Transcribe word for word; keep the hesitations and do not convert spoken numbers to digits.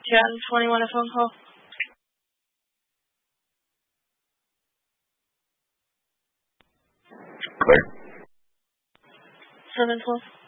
ten twenty-one, a phone call. Clear. seven twelve.